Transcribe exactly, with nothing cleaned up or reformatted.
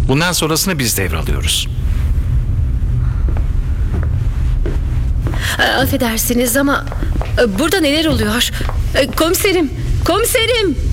Bundan sonrasını biz devralıyoruz. E, affedersiniz ama e, burada neler oluyor? E, komiserim, komiserim.